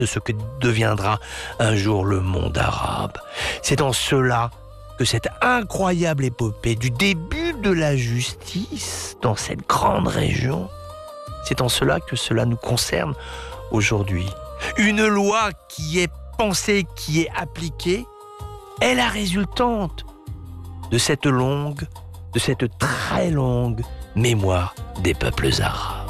de ce que deviendra un jour le monde arabe. C'est en cela que cette incroyable épopée du début de la justice dans cette grande région, c'est en cela que cela nous concerne aujourd'hui. Une loi qui est pensée, qui est appliquée, est la résultante de cette très longue mémoire des peuples arabes.